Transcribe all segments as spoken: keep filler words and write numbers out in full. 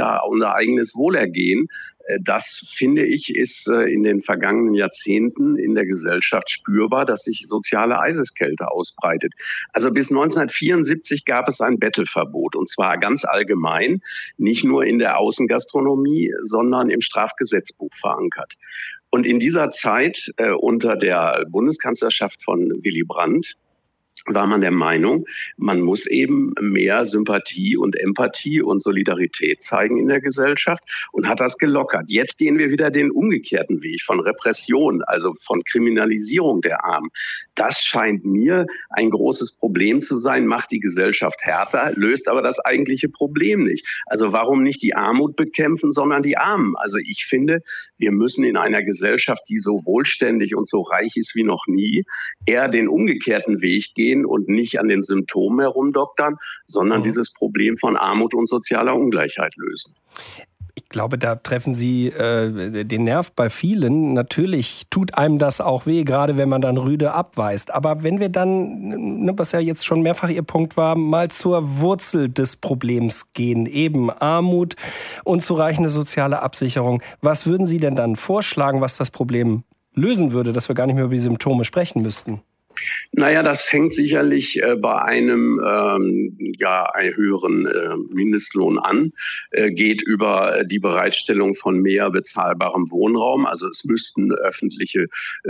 ja unser eigenes Wohlergehen. Das, finde ich, ist in den vergangenen Jahrzehnten in der Gesellschaft spürbar, dass sich soziale Eiseskälte ausbreitet. Also bis neunzehnhundertvierundsiebzig gab es ein Bettelverbot, und zwar ganz allgemein, nicht nur in der Außengastronomie, sondern im Strafgesetzbuch verankert. Und in dieser Zeit äh, unter der Bundeskanzlerschaft von Willy Brandt war man der Meinung, man muss eben mehr Sympathie und Empathie und Solidarität zeigen in der Gesellschaft und hat das gelockert. Jetzt gehen wir wieder den umgekehrten Weg von Repression, also von Kriminalisierung der Armen. Das scheint mir ein großes Problem zu sein, macht die Gesellschaft härter, löst aber das eigentliche Problem nicht. Also warum nicht die Armut bekämpfen, sondern die Armen? Also ich finde, wir müssen in einer Gesellschaft, die so wohlständig und so reich ist wie noch nie, eher den umgekehrten Weg gehen und nicht an den Symptomen herumdoktern, sondern mhm. dieses Problem von Armut und sozialer Ungleichheit lösen. Ich glaube, da treffen Sie äh, den Nerv bei vielen. Natürlich tut einem das auch weh, gerade wenn man dann rüde abweist. Aber wenn wir dann, ne, was ja jetzt schon mehrfach Ihr Punkt war, mal zur Wurzel des Problems gehen, eben Armut, unzureichende soziale Absicherung. Was würden Sie denn dann vorschlagen, was das Problem lösen würde, dass wir gar nicht mehr über die Symptome sprechen müssten? Naja, das fängt sicherlich äh, bei einem ähm, ja, einen höheren äh, Mindestlohn an, äh, geht über die Bereitstellung von mehr bezahlbarem Wohnraum. Also es müssten öffentliche äh,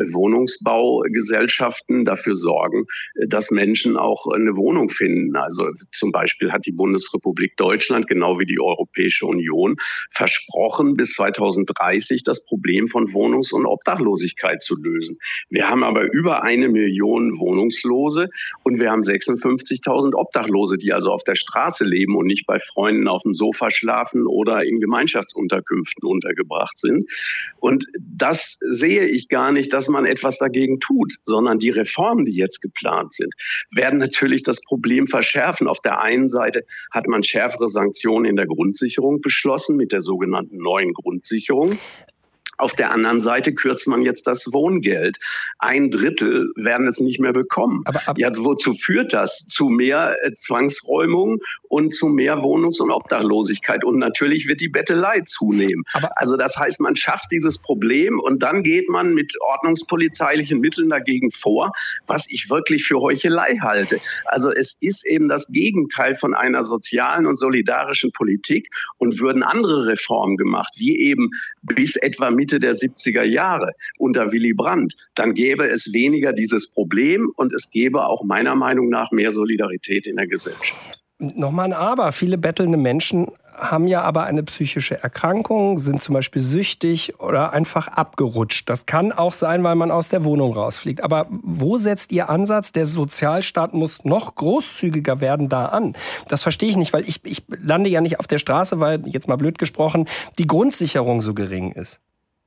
Wohnungsbaugesellschaften dafür sorgen, äh, dass Menschen auch eine Wohnung finden. Also zum Beispiel hat die Bundesrepublik Deutschland, genau wie die Europäische Union, versprochen, bis zweitausenddreißig das Problem von Wohnungs- und Obdachlosigkeit zu lösen. Wir haben aber über eine Million Wohnungslose und wir haben sechsundfünfzigtausend Obdachlose, die also auf der Straße leben und nicht bei Freunden auf dem Sofa schlafen oder in Gemeinschaftsunterkünften untergebracht sind. Und das sehe ich gar nicht, dass man etwas dagegen tut, sondern die Reformen, die jetzt geplant sind, werden natürlich das Problem verschärfen. Auf der einen Seite hat man schärfere Sanktionen in der Grundsicherung beschlossen mit der sogenannten neuen Grundsicherung. Auf der anderen Seite kürzt man jetzt das Wohngeld. Ein Drittel werden es nicht mehr bekommen. Aber, aber ja, wozu führt das? Zu mehr äh, Zwangsräumung und zu mehr Wohnungs- und Obdachlosigkeit. Und natürlich wird die Bettelei zunehmen. Aber, also das heißt, man schafft dieses Problem und dann geht man mit ordnungspolizeilichen Mitteln dagegen vor, was ich wirklich für Heuchelei halte. Also es ist eben das Gegenteil von einer sozialen und solidarischen Politik, und würden andere Reformen gemacht, wie eben bis etwa mit Mitte der siebziger Jahre unter Willy Brandt, dann gäbe es weniger dieses Problem und es gäbe auch meiner Meinung nach mehr Solidarität in der Gesellschaft. Nochmal ein Aber. Viele bettelnde Menschen haben ja aber eine psychische Erkrankung, sind zum Beispiel süchtig oder einfach abgerutscht. Das kann auch sein, weil man aus der Wohnung rausfliegt. Aber wo setzt Ihr Ansatz, der Sozialstaat muss noch großzügiger werden, da an? Das verstehe ich nicht, weil ich, ich lande ja nicht auf der Straße, weil, jetzt mal blöd gesprochen, die Grundsicherung so gering ist.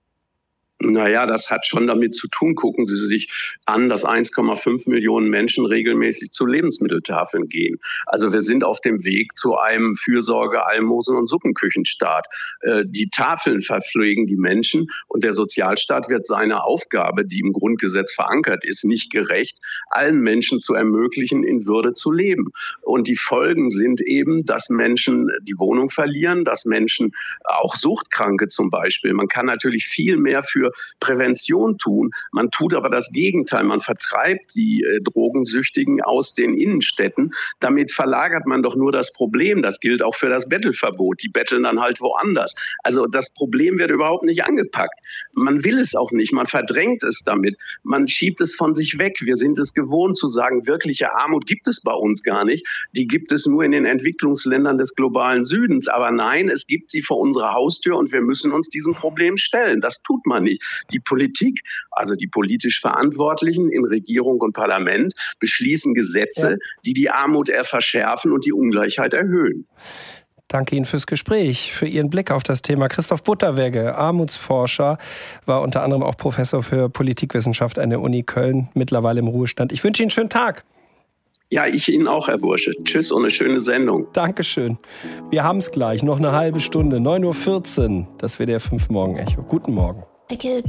Naja, das hat schon damit zu tun. Gucken Sie sich an, dass eins Komma fünf Millionen Menschen regelmäßig zu Lebensmitteltafeln gehen. Also wir sind auf dem Weg zu einem Fürsorge-, Almosen- und Suppenküchenstaat. Die Tafeln verpflegen die Menschen und der Sozialstaat wird seine Aufgabe, die im Grundgesetz verankert ist, nicht gerecht, allen Menschen zu ermöglichen, in Würde zu leben. Und die Folgen sind eben, dass Menschen die Wohnung verlieren, dass Menschen, auch Suchtkranke zum Beispiel, man kann natürlich viel mehr für Prävention tun. Man tut aber das Gegenteil. Man vertreibt die äh, Drogensüchtigen aus den Innenstädten. Damit verlagert man doch nur das Problem. Das gilt auch für das Bettelverbot. Die betteln dann halt woanders. Also das Problem wird überhaupt nicht angepackt. Man will es auch nicht. Man verdrängt es damit. Man schiebt es von sich weg. Wir sind es gewohnt zu sagen, wirkliche Armut gibt es bei uns gar nicht. Die gibt es nur in den Entwicklungsländern des globalen Südens. Aber nein, es gibt sie vor unserer Haustür und wir müssen uns diesem Problem stellen. Das tut man nicht. Die Politik, also die politisch Verantwortlichen in Regierung und Parlament, beschließen Gesetze, ja, die die Armut eher verschärfen und die Ungleichheit erhöhen. Danke Ihnen fürs Gespräch, für Ihren Blick auf das Thema. Christoph Butterwegge, Armutsforscher, war unter anderem auch Professor für Politikwissenschaft an der Uni Köln, mittlerweile im Ruhestand. Ich wünsche Ihnen einen schönen Tag. Ja, ich Ihnen auch, Herr Bursche. Tschüss und eine schöne Sendung. Dankeschön. Wir haben es gleich, noch eine halbe Stunde, neun Uhr vierzehn, das W D R fünf Morgen-Echo. Guten Morgen. I killed